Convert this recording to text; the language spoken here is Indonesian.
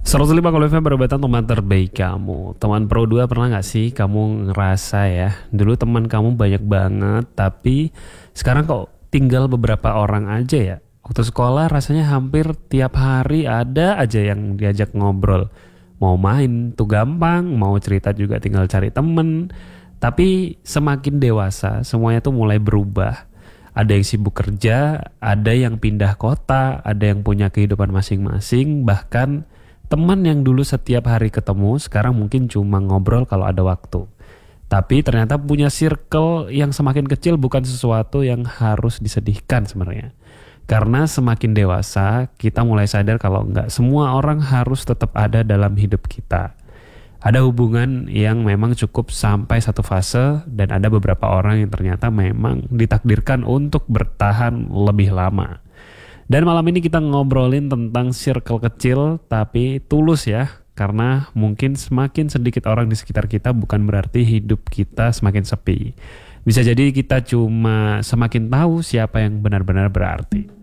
105 FM Perobatan Teman Terbaik Kamu. Teman Pro 2, pernah gak sih kamu ngerasa ya, dulu teman kamu banyak banget, tapi sekarang kok tinggal beberapa orang aja ya. Waktu sekolah rasanya hampir tiap hari ada aja yang diajak ngobrol. Mau main tuh gampang, mau cerita juga tinggal cari temen. Tapi semakin dewasa semuanya tuh mulai berubah. Ada yang sibuk kerja, ada yang pindah kota, ada yang punya kehidupan masing-masing, bahkan teman yang dulu setiap hari ketemu sekarang mungkin cuma ngobrol kalau ada waktu. Tapi ternyata punya circle yang semakin kecil bukan sesuatu yang harus disedihkan sebenarnya. Karena semakin dewasa kita mulai sadar kalau nggak semua orang harus tetap ada dalam hidup kita. Ada hubungan yang memang cukup sampai satu fase dan ada beberapa orang yang ternyata memang ditakdirkan untuk bertahan lebih lama. Dan malam ini kita ngobrolin tentang circle kecil tapi tulus ya. Karena mungkin semakin sedikit orang di sekitar kita bukan berarti hidup kita semakin sepi. Bisa jadi kita cuma semakin tahu siapa yang benar-benar berarti.